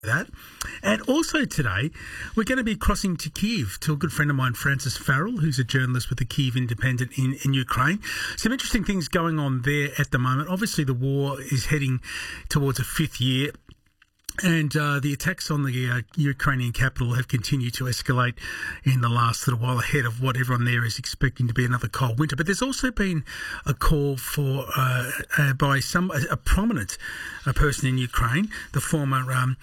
that. And also today, we're going to be crossing to Kiev to a good friend of mine, Francis Farrell, who's a journalist with the Kiev Independent in Ukraine. Some interesting things going on there at the moment. Obviously, the war is heading towards a fifth year. And the attacks on the Ukrainian capital have continued to escalate in the last little while, ahead of what everyone there is expecting to be another cold winter. But there's also been a call for by a prominent person in Ukraine, the former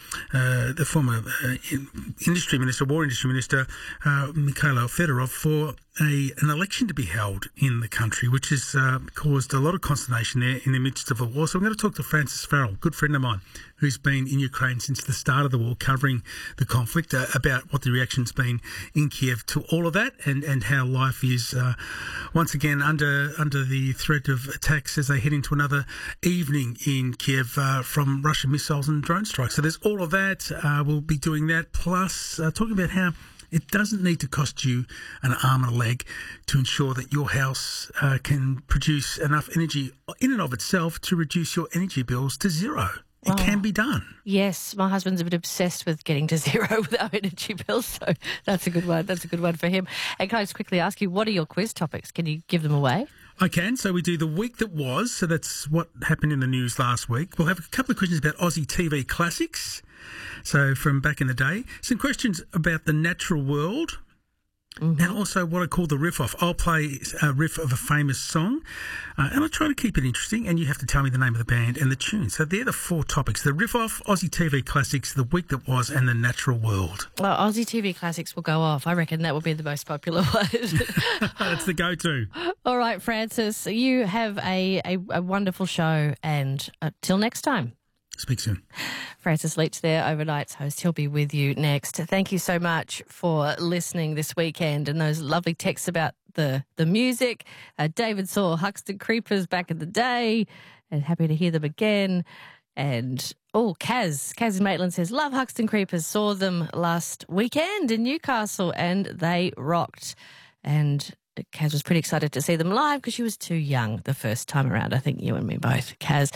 industry minister, war industry minister, Mikhailo Fedorov, for an election to be held in the country, which has caused a lot of consternation there in the midst of a war. So I'm going to talk to Francis Farrell, good friend of mine, who's been in Ukraine since the start of the war, covering the conflict, about what the reaction's been in Kiev to all of that, and how life is once again under the threat of attacks as they head into another evening in Kiev from Russian missiles and drone strikes. So there's all of that. We'll be doing that, plus talking about how it doesn't need to cost you an arm and a leg to ensure that your house can produce enough energy in and of itself to reduce your energy bills to zero. It can be done. Yes, my husband's a bit obsessed with getting to zero with our energy bills, so that's a good one. That's a good one for him. And can I just quickly ask you, what are your quiz topics? Can you give them away? I can. So we do the week that was. So that's what happened in the news last week. We'll have a couple of questions about Aussie TV classics. So from back in the day. Some questions about the natural world. Mm-hmm. And also what I call the riff-off. I'll play a riff of a famous song, and I'll try to keep it interesting, and you have to tell me the name of the band and the tune. So they're the four topics: the riff-off, Aussie TV classics, the week that was, and the natural world. Well, Aussie TV classics will go off. I reckon that will be the most popular one. That's the go-to. All right, Francis, you have a wonderful show, and till next time. Speak soon. Francis Leach there, Overnight's host. He'll be with you next. Thank you so much for listening this weekend and those lovely texts about the music. David saw Huxton Creepers back in the day and happy to hear them again. And, Kaz in Maitland says, love Huxton Creepers. Saw them last weekend in Newcastle and they rocked. And Kaz was pretty excited to see them live because she was too young the first time around. I think you and me both, Kaz.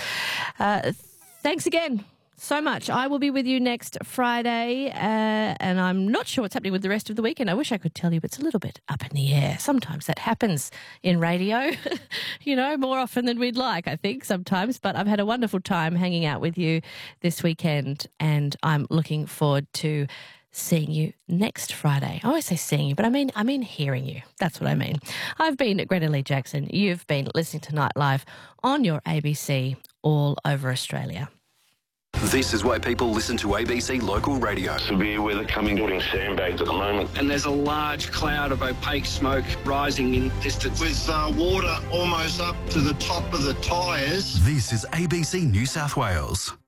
Thanks again so much. I will be with you next Friday, and I'm not sure what's happening with the rest of the weekend. I wish I could tell you, but it's a little bit up in the air. Sometimes that happens in radio, more often than we'd like, I think, sometimes. But I've had a wonderful time hanging out with you this weekend, and I'm looking forward to seeing you next Friday. I always say seeing you, but I mean hearing you. That's what I mean. I've been Greta Lee Jackson. You've been listening to Nightlife on your ABC all over Australia. This is why people listen to ABC local radio. Severe weather coming, putting sandbags at the moment. And there's a large cloud of opaque smoke rising in distance. With water almost up to the top of the tyres. This is ABC New South Wales.